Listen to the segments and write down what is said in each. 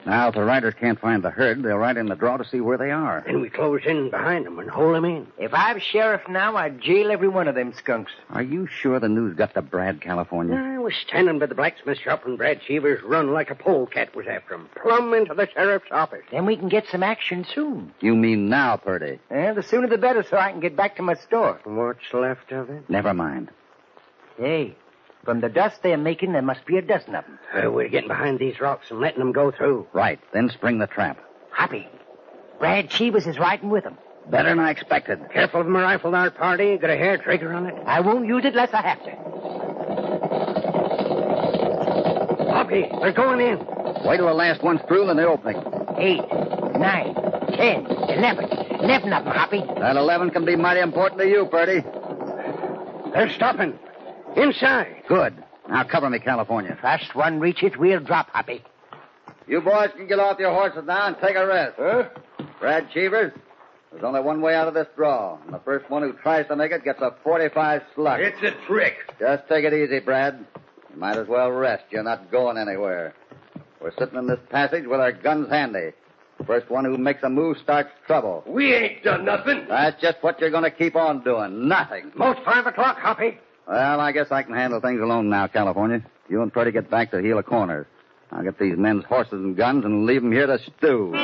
Now, if the riders can't find the herd, they'll ride in the draw to see where they are. Then we close in behind them and hold them in. If I was sheriff now, I'd jail every one of them skunks. Are you sure the news got to Brad, California? I was standing by the blacksmith shop when Brad Cheevers run like a polecat was after him, plumb into the sheriff's office. Then we can get some action soon. You mean now, Purdy? The sooner the better so I can get back to my store. What's left of it? Never mind. Hey, from the dust they're making, there must be a dozen of them. We're getting behind these rocks and letting them go through. Right. Then spring the trap. Hoppy, Brad Cheevers is riding with them. Better than I expected. Careful of them rifle our party. Got a hair trigger on it. I won't use it unless I have to. Hoppy, they're going in. Wait till the last one's through and they're opening. 8, 9, 10, 11. 11 of them, Hoppy. That 11 can be mighty important to you, Purdy. They're stopping. Inside. Good. Now cover me, California. First one reaches, we'll drop, Hoppy. You boys can get off your horses now and take a rest. Huh? Brad Cheevers, there's only one way out of this draw. And the first one who tries to make it gets a 45 slug. It's a trick. Just take it easy, Brad. You might as well rest. You're not going anywhere. We're sitting in this passage with our guns handy. First one who makes a move starts trouble. We ain't done nothing. That's just what you're going to keep on doing. Nothing. Most 5 o'clock, Hoppy. Well, I guess I can handle things alone now, California. You and Purdy get back to heel of corners. I'll get these men's horses and guns and leave them here to stew.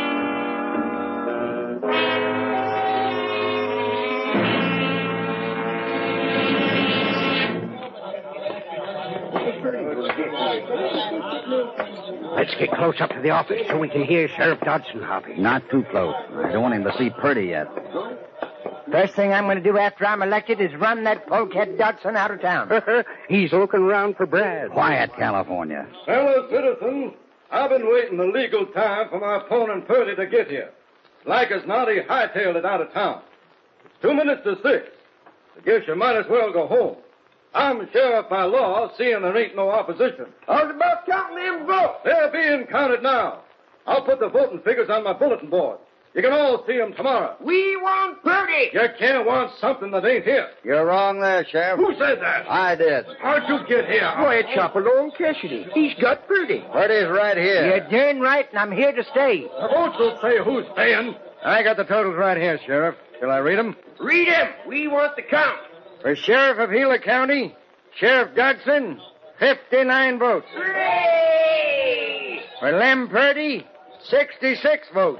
Let's get close up to the office so we can hear Sheriff Dodson, Hoppy. Not too close. I don't want him to see Purdy yet. First thing I'm going to do after I'm elected is run that polecat Dodson out of town. He's looking around for Brad. Quiet, California. Fellow citizens, I've been waiting the legal time for my opponent Purdy to get here. Like as not, he hightailed it out of town. It's 2 minutes to 6. I guess you might as well go home. I'm sheriff by law, seeing there ain't no opposition. I was about counting them votes. They're being counted now. I'll put the voting figures on my bulletin board. You can all see them tomorrow. We want Purdy. You can't want something that ain't here. You're wrong there, Sheriff. Who said that? I did. How'd you get here? Why, it's Hopalong Cassidy. He's got Purdy. Purdy's right here. You're darn right, and I'm here to stay. The votes will say who's staying. I got the totals right here, Sheriff. Shall I read them? Read him. We want the count. For Sheriff of Gila County, Sheriff Dodson, 59 votes. Hooray! For Lem Purdy, 66 votes.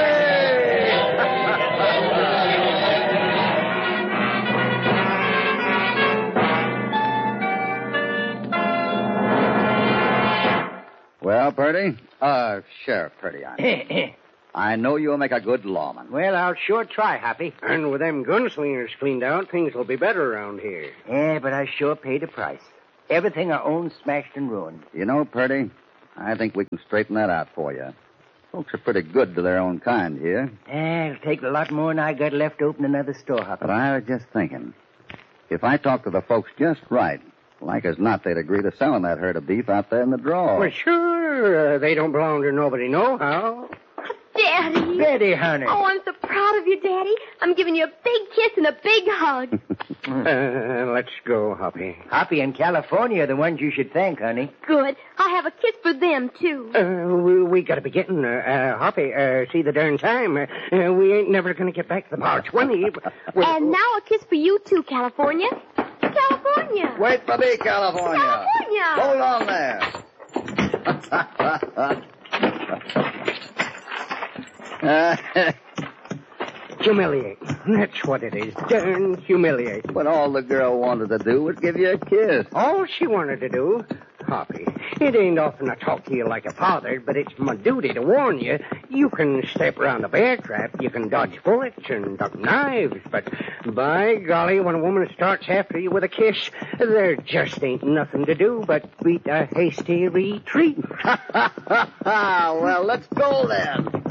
Well, Purdy? Sheriff Purdy, I know you'll make a good lawman. Well, I'll sure try, Hoppy. And with them gunslingers cleaned out, things will be better around here. Yeah, but I sure paid a price. Everything I own smashed and ruined. You know, Purdy, I think we can straighten that out for you. Folks are pretty good to their own kind here. It'll take a lot more than I got left to open another store, Hoppy. But I was just thinking, if I talk to the folks just right, like as not, they'd agree to selling that herd of beef out there in the draw. Well, sure. They don't belong to nobody nohow. Daddy. Betty, honey. Oh, I'm so proud of you, Daddy. I'm giving you a big kiss and a big hug. Let's go, Hoppy. Hoppy and California are the ones you should thank, honey. Good. I have a kiss for them, too. We gotta be getting, Hoppy, see the darn time. We ain't never gonna get back to the bar 20. And now a kiss for you, too, California. California. Wait for me, California. California. Hold on there. Humiliating. That's what it is. Darn humiliating. But all the girl wanted to do was give you a kiss. All she wanted to do, Hoppy, it ain't often I talk to you like a father, but it's my duty to warn you. You can step around a bear trap, you can dodge bullets and duck knives, but by golly, when a woman starts after you with a kiss, there just ain't nothing to do but beat a hasty retreat. Well, let's go then.